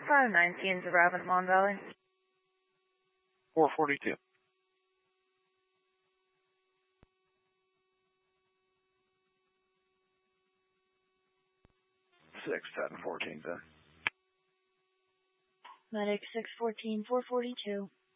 519's arriving at Mon Valley. 442. 6-10-14 then. Medic 614, 442.